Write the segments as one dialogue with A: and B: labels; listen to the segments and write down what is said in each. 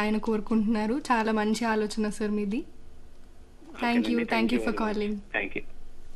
A: ఆయన కోరుకుంటున్నారు. చాలా మంచి ఆలోచన సార్ మీది. Thank you for calling.
B: Thank you.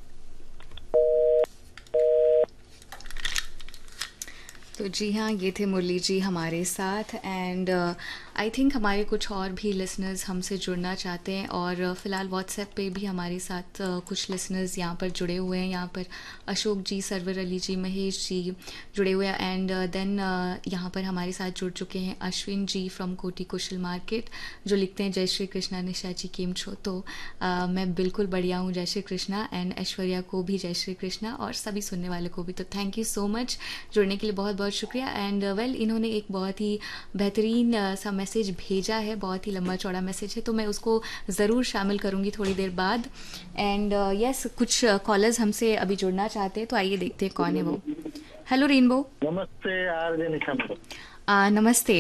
C: तो जी हाँ, ये थे मुरली जी हमारे साथ एंड आई थिंक हमारे कुछ और भी लिसनर्स हमसे जुड़ना चाहते हैं और फ़िलहाल व्हाट्सएप पे भी हमारे साथ कुछ लिसनर्स यहाँ पर जुड़े हुए हैं. यहाँ पर अशोक जी, सरवर अली जी, महेश जी जुड़े हुए हैं एंड देन यहाँ पर हमारे साथ जुड़ चुके हैं अश्विन जी फ्रॉम कोटी कुशल मार्केट, जो लिखते हैं जय श्री कृष्णा निशा जी केम छो. तो मैं बिल्कुल बढ़िया हूँ, जय श्री कृष्णा. एंड ऐश्वर्या को भी जय श्री कृष्णा और सभी सुनने वाले को भी. तो थैंक यू सो मच जुड़ने के लिए, बहुत बहुत शुक्रिया. एंड वेल इन्होंने एक बहुत ही बेहतरीन सा मैसेज भेजा है, बहुत ही लंबा चौड़ा मैसेज है, तो मैं उसको ज़रूर शामिल करूँगी थोड़ी देर बाद. एंड यस, कुछ कॉलर्स हमसे अभी जुड़ना चाहते हैं, तो आइए देखते हैं कौन है वो. Hello rainbow.
D: नमस्ते आरजे निशा मैडम.
C: नमस्ते,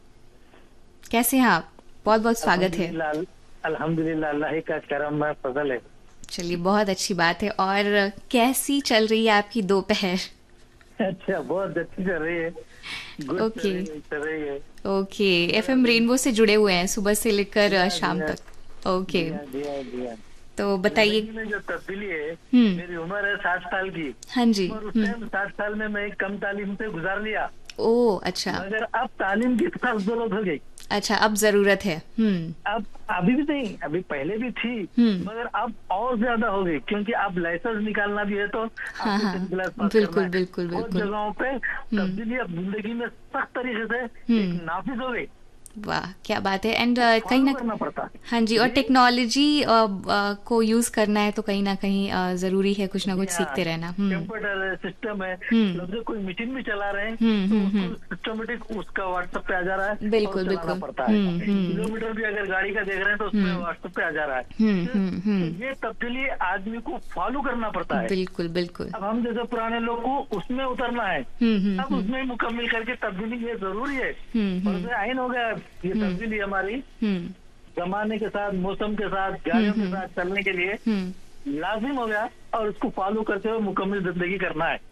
C: कैसे हैं आप? बहुत बहुत स्वागत है.
D: अल्हम्दुलिल्लाह, अल्लाह ही का करम में फजल है.
C: चलिए, बहुत अच्छी बात है. और कैसी चल रही है आपकी दोपहर?
D: अच्छा, बहुत अच्छी चल रही है.
C: ओके
D: चल रही है.
C: ओके, एफएम रेनबो से जुड़े हुए हैं सुबह से लेकर शाम तक. ओके,
D: दिया.
C: तो बताइए.
D: जिंदगी में जो तब्दीली है,
C: हम्म.
D: मेरी उम्र है 60 साल की.
C: हाँ जी.
D: और उस टाइम 60 साल में मैं कम तालीम से गुजार लिया.
C: ओ अच्छा.
D: मगर अब तालीम की खास जरूरत हो गई.
C: अच्छा, अब जरूरत है.
D: अब अभी भी नहीं, अभी पहले भी थी, मगर अब और ज्यादा हो गई, क्योंकि अब लाइसेंस निकालना भी है तो
C: हाँ हाँ, बिल्कुल बिल्कुल
D: बहुत
C: बिल्कुल.
D: जगहों पे तब्दीली अब जिंदगी में सख्त तरीके से एक नाफिज हो गई.
C: वाह, क्या बात है. एंड कहीं ना
D: करना पड़ता है.
C: हाँ जी, और टेक्नोलॉजी को यूज करना है तो कहीं ना कहीं जरूरी है कुछ ना कुछ सीखते रहना.
D: कंप्यूटर सिस्टम है, मतलब कोई मशीन भी चला रहे हैं तो सिस्टमैटिक उसका व्हाट्सएप पे आ जा रहा है.
C: बिल्कुल
D: और चलाना
C: बिल्कुल.
D: पड़ता है. किलोमीटर भी अगर गाड़ी का देख रहे हैं तो उसमें व्हाट्सएप पे आ जा रहा है. तो ये तब्दीली आदमी को फॉलो करना पड़ता है.
C: बिल्कुल बिल्कुल.
D: अब हम जैसे पुराने लोग को उसमें उतरना है, अब उसमें मुकम्मल करके तब्दीली ये जरूरी है. और आइन हो गया ये तब्दीली हमारी जमाने के साथ, मौसम के साथ, गाड़ियों के साथ चलने के लिए लाजिम हो गया, और उसको फॉलो करते हुए मुकम्मल जिंदगी करना है.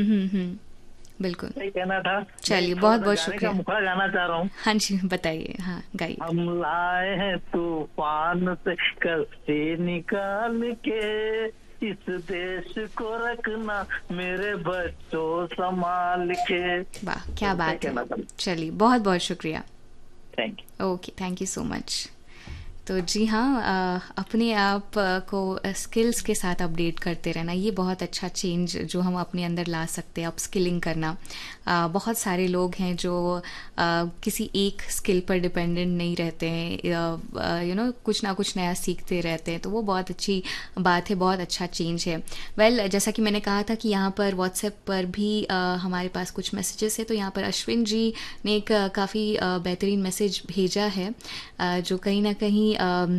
C: बिल्कुल
D: सही कहना था.
C: चलिए, बहुत बहुत शुक्रिया.
D: मुखड़ा गाना चाह रहा हूँ.
C: हाँ जी, बताइए. हाँ, गाइए.
D: हम लाए हैं तूफान से कश्ती निकाल के, इस देश को रखना मेरे बच्चों संभाल के.
C: वाह, क्या बात है. चलिए, बहुत बहुत शुक्रिया.
D: Thank you.
C: Okay, thank you so much. तो जी हाँ, अपने आप को स्किल्स के साथ अपडेट करते रहना, ये बहुत अच्छा चेंज जो हम अपने अंदर ला सकते हैं. अपस्किलिंग करना. बहुत सारे लोग हैं जो किसी एक स्किल पर डिपेंडेंट नहीं रहते हैं, कुछ ना कुछ नया सीखते रहते हैं, तो वो बहुत अच्छी बात है, बहुत अच्छा चेंज है. वेल, जैसा कि मैंने कहा था कि यहाँ पर व्हाट्सएप पर भी हमारे पास कुछ मैसेजेस है, तो यहाँ पर अश्विन जी ने एक काफ़ी बेहतरीन मैसेज भेजा है, जो कहीं ना कहीं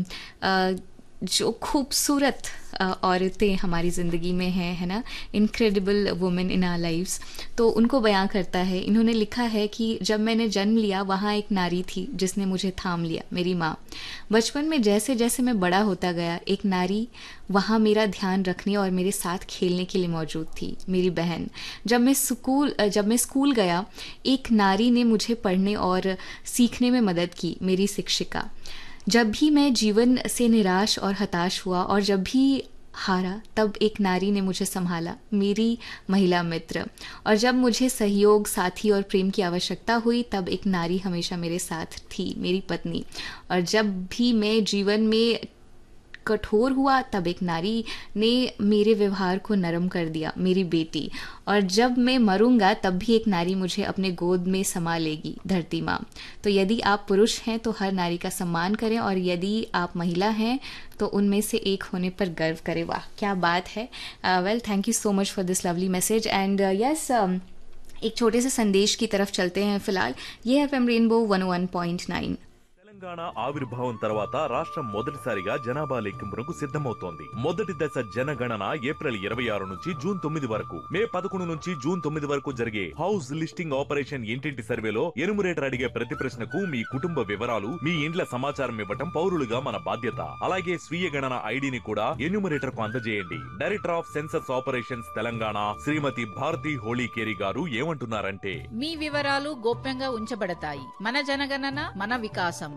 C: जो खूबसूरत औरतें हमारी ज़िंदगी में हैं, है ना, incredible women in our lives, तो उनको बयां करता है. इन्होंने लिखा है कि जब मैंने जन्म लिया वहाँ एक नारी थी जिसने मुझे थाम लिया, मेरी माँ. बचपन में जैसे जैसे मैं बड़ा होता गया, एक नारी वहाँ मेरा ध्यान रखने और मेरे साथ खेलने के लिए मौजूद थी, मेरी बहन. जब मैं स्कूल गया, एक नारी ने मुझे पढ़ने और सीखने में मदद की, मेरी शिक्षिका. जब भी मैं जीवन से निराश और हताश हुआ और जब भी हारा, तब एक नारी ने मुझे संभाला, मेरी महिला मित्र. और जब मुझे सहयोग, साथी और प्रेम की आवश्यकता हुई, तब एक नारी हमेशा मेरे साथ थी, मेरी पत्नी. और जब भी मैं जीवन में कठोर हुआ, तब एक नारी ने मेरे व्यवहार को नरम कर दिया, मेरी बेटी. और जब मैं मरूंगा, तब भी एक नारी मुझे अपने गोद में समा लेगी, धरती माँ. तो यदि आप पुरुष हैं तो हर नारी का सम्मान करें, और यदि आप महिला हैं तो उनमें से एक होने पर गर्व करें. वाह, क्या बात है. Well, thank you so much for this lovely message. And yes, एक छोटे से संदेश की तरफ चलते हैं. फिलहाल ये है एफएम रेनबो 101.9.
E: తెలంగాణ ఆవిర్భావం తర్వాత రాష్ట్రం మొదటిసారిగా జనాభా లెక్కింపునకు సిద్ధమవుతోంది. మొదటి దశ జనగణన ఏప్రిల్ 26 నుంచి జూన్ 9 వరకు, మే 11 నుంచి జూన్ 9 వరకు జరిగే హౌస్ లిస్టింగ్ ఆపరేషన్ ఇంటింటి సర్వేలో ఎనుమరేటర్ అడిగే ప్రతి ప్రశ్నకు మీ కుటుంబ వివరాలు, మీ ఇండ్ల సమాచారం ఇవ్వటం పౌరులుగా మన బాధ్యత. అలాగే స్వీయ గణన ఐడిని కూడా ఎన్యూమరేటర్ కు అందజేయండి. Director of census operations Telangana శ్రీమతి భారతి హోళీకేరి గారు ఏమంటున్నారంటే,
F: మీ వివరాలు గోప్యంగా ఉంచబడతాయి. మన జనగణన మన వికాసం.